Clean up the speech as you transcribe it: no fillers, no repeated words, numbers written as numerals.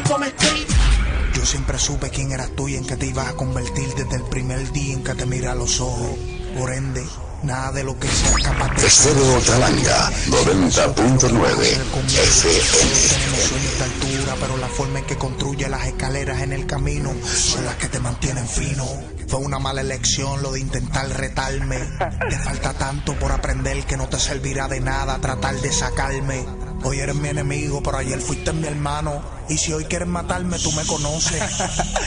Yo siempre supe quién eras tú y en qué te ibas a convertir desde el primer día en que te miré a los ojos. Por ende, nada de lo que seas capaz de Estéreo Talanga 90.9 Tenemos FM. sueños de altura, pero la forma en que construye las escaleras en el camino son las que te mantienen fino. Fue una mala elección lo de intentar retarme. Te falta tanto por aprender que no te servirá de nada tratar de sacarme. Hoy eres mi enemigo, pero ayer fuiste mi hermano. Y si hoy quieres matarme, tú me conoces.